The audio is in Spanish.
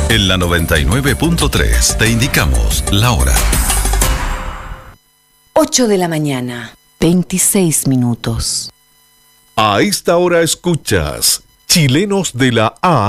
En la 99.3 te indicamos la hora. 8 de la mañana, 26 minutos. A esta hora escuchas Chilenos de la A